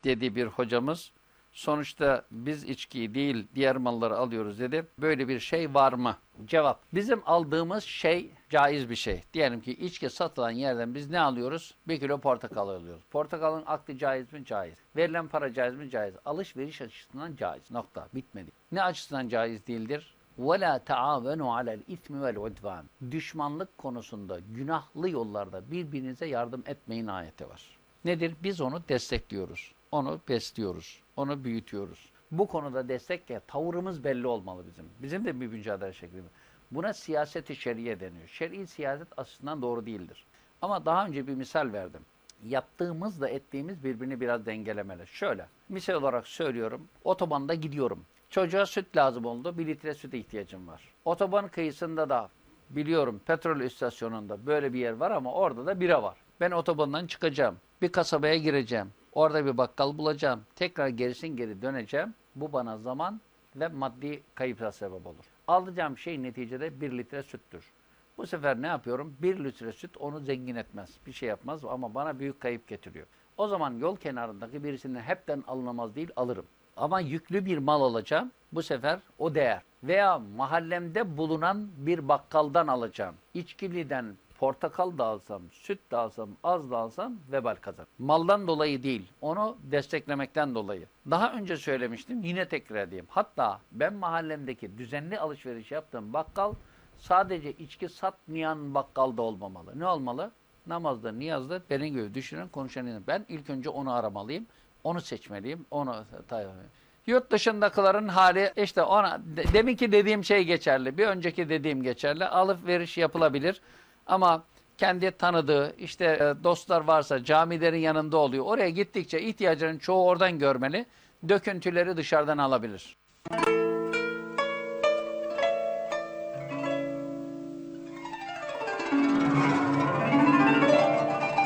dedi bir hocamız. Sonuçta biz içkiyi değil diğer malları alıyoruz dedi. Böyle bir şey var mı? Cevap. Bizim aldığımız şey caiz bir şey. Diyelim ki içki satılan yerden biz ne alıyoruz? 1 kilo portakal alıyoruz. Portakalın aklı caiz mi? Caiz. Verilen para caiz mi? Caiz. Alışveriş açısından caiz. Nokta. Bitmedi. Ne açısından caiz değildir? وَلَا تَعَاوَنُوا عَلَى الْاِثْمِ وَالْعُدْوَانِ Düşmanlık konusunda, günahlı yollarda birbirinize yardım etmeyin ayeti var. Nedir? Biz onu destekliyoruz. Onu besliyoruz. Onu büyütüyoruz. Bu konuda destekle tavırımız belli olmalı bizim. Bizim de bir mücadele şeklimiz. Buna siyaset-i şer'iye deniyor. Şer'i siyaset açısından doğru değildir. Ama daha önce bir misal verdim. Yaptığımızla ettiğimiz birbirini biraz dengelemeli. Şöyle, misal olarak söylüyorum. Otobanda gidiyorum. Çocuğa süt lazım oldu. 1 litre süt ihtiyacım var. Otoban kıyısında da biliyorum petrol istasyonunda böyle bir yer var ama orada da bira var. Ben otobandan çıkacağım. Bir kasabaya gireceğim. Orada bir bakkal bulacağım. Tekrar geri döneceğim. Bu bana zaman ve maddi kayıplara sebep olur. Alacağım şey neticede 1 litre süttür. Bu sefer ne yapıyorum? 1 litre süt onu zengin etmez. Bir şey yapmaz ama bana büyük kayıp getiriyor. O zaman yol kenarındaki birisinden hepten alınamaz değil alırım. Ama yüklü bir mal alacağım. Bu sefer o değer. Veya mahallemde bulunan bir bakkaldan alacağım. İçkiliden portakal da alsam, süt de alsam, az da alsam vebal kazanır. Maldan dolayı değil, onu desteklemekten dolayı. Daha önce söylemiştim, yine tekrar edeyim. Hatta ben mahallemdeki düzenli alışveriş yaptığım bakkal sadece içki satmayan bakkal da olmamalı. Ne olmalı? Namazda, niyazda benim gibi düşünen, konuşan. Ben ilk önce onu aramalıyım, onu seçmeliyim, onu tayimeliyim. Yurt dışındakilerin hali işte ona deminki dediğim şey geçerli. Bir önceki dediğim geçerli. Alışveriş yapılabilir. Ama kendi tanıdığı işte dostlar varsa camilerin yanında oluyor. Oraya gittikçe ihtiyacının çoğu oradan görmeli. Döküntüleri dışarıdan alabilir.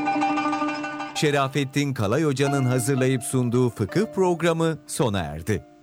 Şerafettin Kalay Hoca'nın hazırlayıp sunduğu fıkıh programı sona erdi.